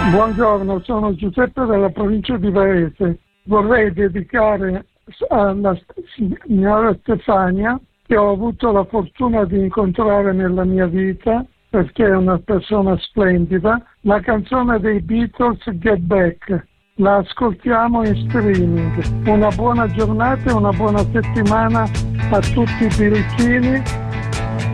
Buongiorno, sono Giuseppe della provincia di Varese. Vorrei dedicare alla signora Stefania, che ho avuto la fortuna di incontrare nella mia vita, perché è una persona splendida, la canzone dei Beatles Get Back. La ascoltiamo in streaming. Una buona giornata e una buona settimana a tutti i birichini